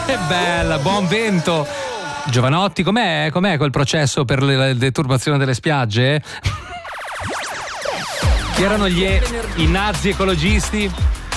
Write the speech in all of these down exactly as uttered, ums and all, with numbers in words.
Che bella, buon vento. Giovanotti, com'è, com'è quel processo per la deturbazione delle spiagge? Chi erano gli, i nazi ecologisti?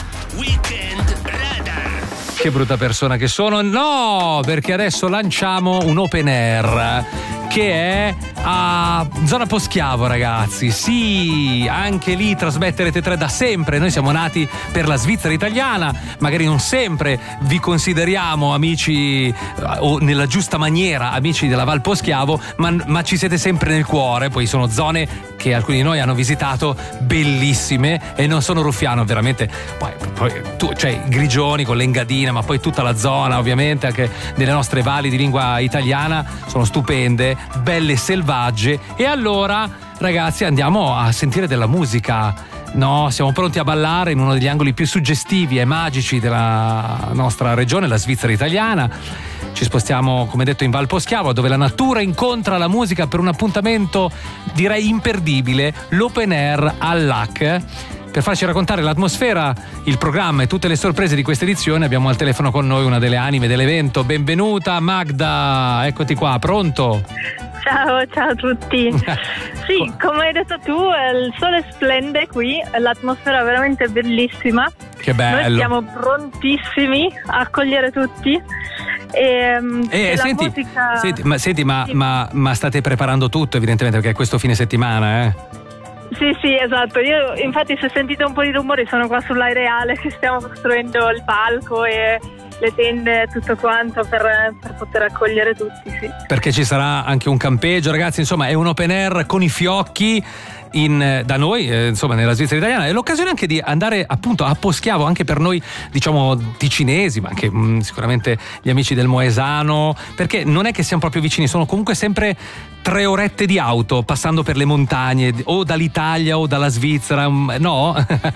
Weekend Radar. Che brutta persona che sono. No, perché adesso lanciamo un open air che è a Zona Poschiavo, ragazzi. Sì, anche lì trasmette Rete tre da sempre. Noi siamo nati per la Svizzera italiana, magari non sempre vi consideriamo amici o nella giusta maniera amici della Val Poschiavo, ma, ma ci siete sempre nel cuore. Poi sono zone che alcuni di noi hanno visitato, bellissime, e non sono ruffiano, veramente. Poi, poi tu, cioè Grigioni con l'Engadina, ma poi tutta la zona, ovviamente anche delle nostre valli di lingua italiana sono stupende, belle, selvagge. E allora, ragazzi, andiamo a sentire della musica. No, siamo pronti a ballare in uno degli angoli più suggestivi e magici della nostra regione, la Svizzera italiana. Ci spostiamo, come detto, in Val Poschiavo, dove la natura incontra la musica per un appuntamento, direi, imperdibile, l'open air al L A C. Per farci raccontare l'atmosfera, il programma e tutte le sorprese di questa edizione abbiamo al telefono con noi una delle anime dell'evento. Benvenuta Magda, eccoti qua, pronto? Ciao, ciao a tutti. Sì, come hai detto tu, il sole splende qui, l'atmosfera è veramente bellissima. Che bello. Noi siamo prontissimi a accogliere tutti. E, eh, e senti, la musica... senti, ma, senti ma, sì. ma, ma state preparando tutto, evidentemente, perché è questo fine settimana, eh? Sì, sì, esatto. Io, infatti, se sentite un po' di rumori, sono qua sull'Areale che stiamo costruendo il palco e le tende, tutto quanto per, per poter accogliere tutti, sì. Perché ci sarà anche un campeggio, ragazzi, insomma è un open air con i fiocchi in, da noi, eh, insomma nella Svizzera italiana. È l'occasione anche di andare appunto a Poschiavo, anche per noi, diciamo, ticinesi, ma anche mh, sicuramente gli amici del Moesano, perché non è che siamo proprio vicini, sono comunque sempre tre orette di auto passando per le montagne, o dall'Italia o dalla Svizzera, no?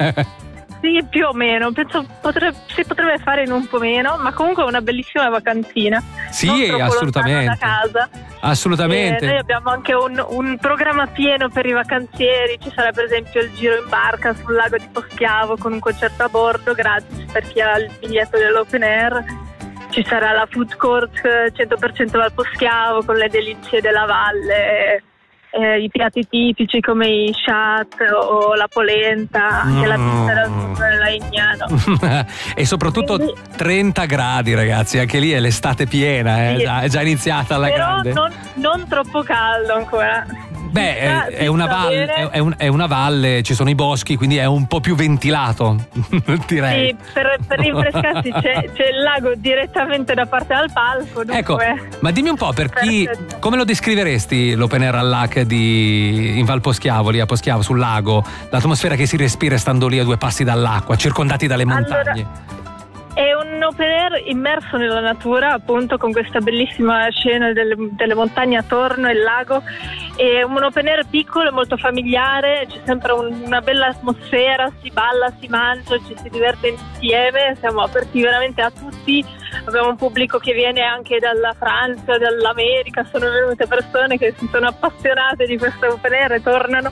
Sì, più o meno, penso potrebbe, si potrebbe fare in un po' meno, ma comunque è una bellissima vacanzina. Sì, non troppo assolutamente. lontana da casa. Assolutamente. E noi abbiamo anche un, un programma pieno per i vacanzieri, ci sarà per esempio il giro in barca sul lago di Poschiavo con un concerto a bordo gratis per chi ha il biglietto dell'open air. Ci sarà la food court cento per cento Val Poschiavo con le delizie della valle. Eh, i piatti tipici come i chat o la polenta, anche mm. la pizza dal sud dell'Aignano. E soprattutto quindi, trenta gradi, ragazzi, anche lì è l'estate piena, eh? Sì. È già iniziata alla Però grande. Non, non troppo caldo ancora. Beh, è, è, una valle, è, un, è una valle, ci sono i boschi, quindi è un po' più ventilato, direi. Sì, per, per rinfrescarsi c'è, c'è il lago direttamente da parte dal palco. Ecco, ma dimmi un po', per chi, perfetto. Come lo descriveresti l'open air al L A C di, in Val Poschiavo, lì a Poschiavo, sul lago? L'atmosfera che si respira stando lì a due passi dall'acqua, circondati dalle montagne. Allora, è un open air immerso nella natura, appunto, con questa bellissima scena delle, delle montagne attorno e il lago. È un open air piccolo e molto familiare, c'è sempre un, una bella atmosfera, si balla, si mangia, ci si diverte insieme, siamo aperti veramente a tutti. Abbiamo un pubblico che viene anche dalla Francia, dall'America, sono venute persone che si sono appassionate di questo open air e tornano.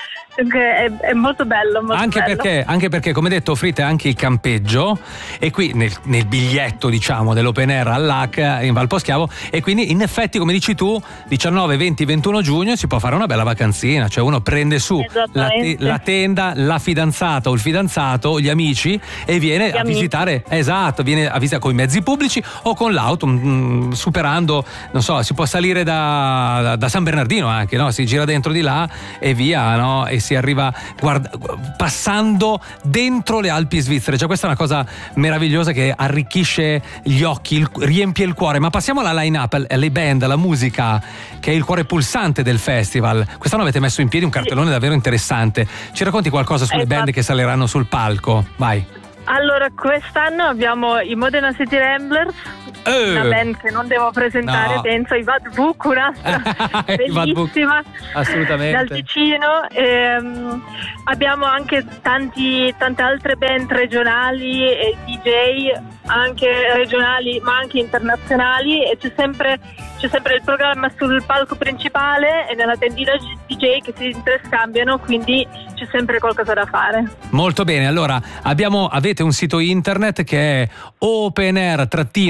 È, è molto bello, molto anche bello. Perché, anche perché, come detto, offrite anche il campeggio, e qui nel, nel biglietto, diciamo, dell'open air al L A C in Val Poschiavo, e quindi in effetti, come dici tu, diciannove, venti, ventuno giugno si può fare una bella vacanzina, cioè uno prende su la, te- la tenda, la fidanzata o il fidanzato, gli amici, e viene gli a amici. visitare, esatto, viene a visitare con i mezzi pubblici o con l'auto, mh, superando, non so, si può salire da, da, da San Bernardino anche, no? Si gira dentro di là e via, no? E si arriva guarda, passando dentro le Alpi svizzere. Cioè, questa è una cosa meravigliosa che arricchisce gli occhi, il, riempie il cuore. Ma passiamo alla line-up, alle band, alla musica, che è il cuore pulsante del festival. Quest'anno avete messo in piedi un cartellone davvero interessante. Ci racconti qualcosa sulle esatto. band che saliranno sul palco? Vai. Allora, quest'anno abbiamo i Modena City Ramblers, eh. una band che non devo presentare, no. penso, i Vadvuk, un'altra bellissima, assolutamente, dal Ticino. Ehm, abbiamo anche tanti, tante altre band regionali e D J, anche regionali ma anche internazionali, e c'è sempre, c'è sempre il programma sul palco principale e nella tendina D J che si interscambiano, quindi c'è sempre qualcosa da fare. Molto bene, allora abbiamo, avete un sito internet che è open air trattino al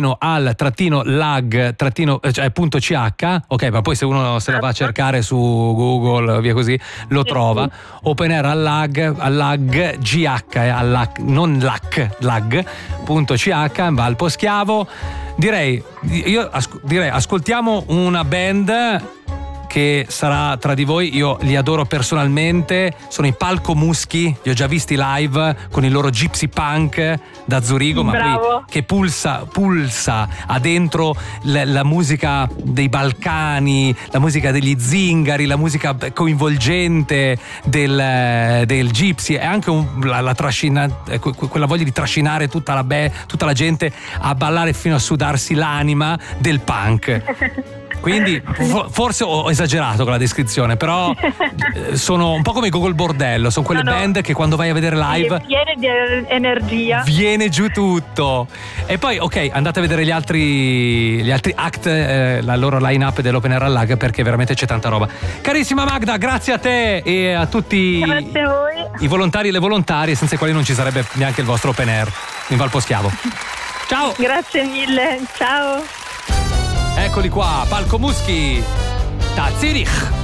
al trattino lag trattino cioè punto ch, ok, ma poi se uno se la va a cercare su Google via così lo trova. Open Air al lag al lag gh eh, al lag, non lac lag punto ch, va al Poschiavo. Direi io asco, direi ascoltiamo una band che sarà tra di voi, io li adoro personalmente, sono i Palco Muschi, li ho già visti live con il loro gypsy punk da Zurigo, ma Bravo. poi che pulsa, pulsa ha dentro la, la musica dei Balcani, la musica degli zingari, la musica coinvolgente del, del gypsy, e anche un, la, la trascina, quella voglia di trascinare tutta la, be, tutta la gente a ballare fino a sudarsi l'anima del punk. Quindi forse ho esagerato con la descrizione, però sono un po' come i Gogol Bordello, sono quelle no, no. band che quando vai a vedere live piene di energia, viene giù tutto. E poi ok, andate a vedere gli altri gli altri act, eh, la loro line up dell'Open Air al Lag, perché veramente c'è tanta roba. Carissima Magda, grazie a te e a tutti grazie a voi, i volontari e le volontarie, senza i quali non ci sarebbe neanche il vostro Open Air in Val Poschiavo. Ciao, grazie mille, ciao. eccoli qua, Palco Muschi da Zurich.